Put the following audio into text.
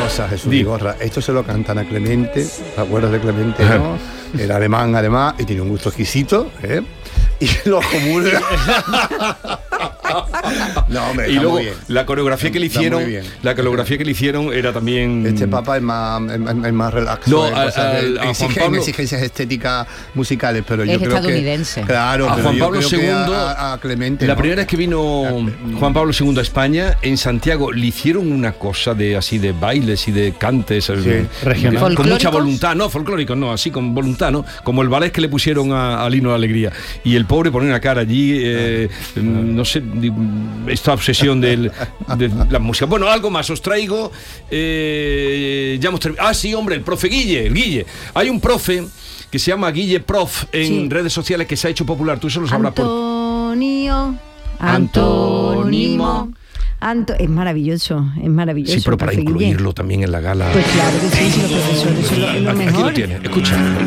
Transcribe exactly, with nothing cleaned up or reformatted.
cosa, Jesús Digo. Vigorra. Esto se lo cantan a Clemente, ¿te acuerdas de Clemente? ¿No? Era alemán, además, y tiene un gusto exquisito, ¿eh? Y lo comulga. No, hombre, Y está luego muy bien. la coreografía que le Está muy hicieron, bien. la coreografía que le hicieron era también. Este papa es más, es, más- es más relax. No, en a- cosas al- de- a Juan exige- Pablo- en exigencias estéticas musicales, pero yo Es creo estadounidense. que claro, A pero Juan yo Pablo creo que segundo, a, a Clemente, la ¿no? primera vez que vino Juan Pablo segundo a España, en Santiago, le hicieron una cosa de así de bailes y de cantes, eh, regional. con mucha ¿Folclóricos? voluntad, no, folclóricos, no, así con voluntad, ¿no? Como el ballet que le pusieron a, a Lino de Alegría. Y el pobre ponía una cara allí, eh, no sé, di- esta obsesión del, de la música. Bueno, algo más, os traigo, eh, ya hemos terminado. Ah, sí, hombre, el profe Guille, el Guille. Hay un profe que se llama Guille Prof en Sí. redes sociales que se ha hecho popular, tú eso lo sabrás por... Antonio, Antónimo. Antónimo, Anto, es maravilloso, es maravilloso. Sí, pero para profe Guille. incluirlo también en la gala. Pues claro que sí, sí, los profesores son lo, es lo Aquí, aquí mejor. lo tienes, escucha.